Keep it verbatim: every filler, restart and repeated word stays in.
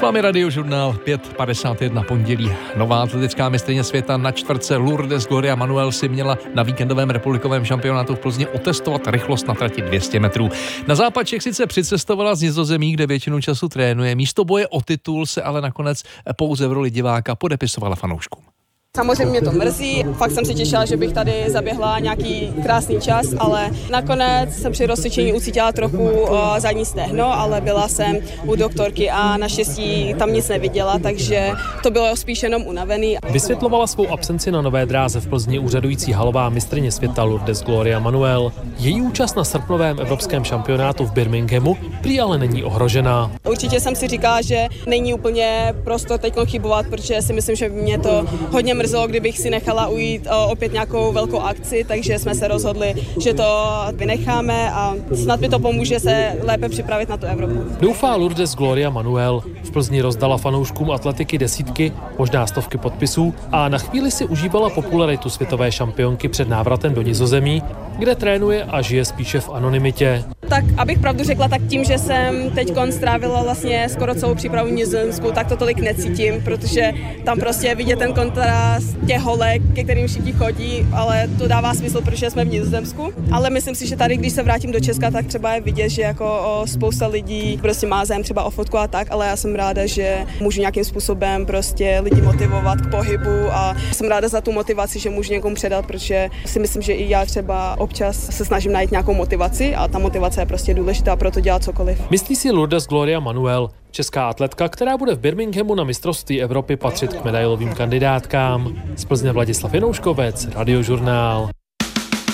S vámi Radiožurnál pět padesát jedna pondělí. Nová atletická mistryně světa na čtverce Lourdes Gloria Manuel si měla na víkendovém republikovém šampionátu v Plzni otestovat rychlost na trati dvě stě metrů. Na západ Čech sice přicestovala z Nizozemí, kde většinu času trénuje. Místo boje o titul se ale nakonec pouze v roli diváka podepisovala fanouškům. Samozřejmě mě to mrzí, fakt jsem si těšila, že bych tady zaběhla nějaký krásný čas, ale nakonec jsem při rozcvičení ucítila trochu uh, zadní stehno, ale byla jsem u doktorky a naštěstí tam nic neviděla, takže to bylo spíš jenom unavený. Vysvětlovala svou absenci na nové dráze v Plzni úřadující halová mistryně světa Lourdes Gloria Manuel. Její účast na srpnovém evropském šampionátu v Birminghamu prý ale není ohrožená. Určitě jsem si říkala, že není úplně prostor teď chybovat, protože si myslím, že mě to hodně mrzelo, kdybych si nechala ujít opět nějakou velkou akci, takže jsme se rozhodli, že to vynecháme a snad mi to pomůže se lépe připravit na tu Evropu. Doufá Lourdes Gloria Manuel. V Plzni rozdala fanouškům atletiky desítky, možná stovky podpisů a na chvíli si užívala popularitu světové šampionky před návratem do Nizozemí, kde trénuje a žije spíše v anonymitě. Tak abych pravdu řekla, tak tím, že jsem teď strávila vlastně skoro celou přípravu v Nizozemsku, tak to tolik necítím, protože tam prostě je vidět ten kontrast těch holek, ke kterým všichni chodí, ale to dává smysl, protože jsme v Nizozemsku. Ale myslím si, že tady, když se vrátím do Česka, tak třeba je vidět, že jako o, spousta lidí prostě má zájem třeba o fotku a tak, ale já jsem ráda, že můžu nějakým způsobem prostě lidi motivovat k pohybu a jsem ráda za tu motivaci, že můžu někomu předat, protože si myslím, že i já třeba občas se snažím najít nějakou motivaci a ta motivace je prostě důležitá pro to dělat cokoliv. Myslí si Lourdes Gloria Manuel, česká atletka, která bude v Birminghamu na mistrovství Evropy patřit k medailovým kandidátkám. Z Plzně Vladislav Janouškovec, Radiožurnál.